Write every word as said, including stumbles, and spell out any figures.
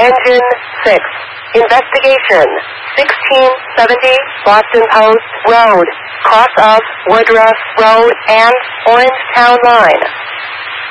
Engine six. Investigation. sixteen seventy Boston Post Road. Cross of Woodruff Road and Orange Town Line.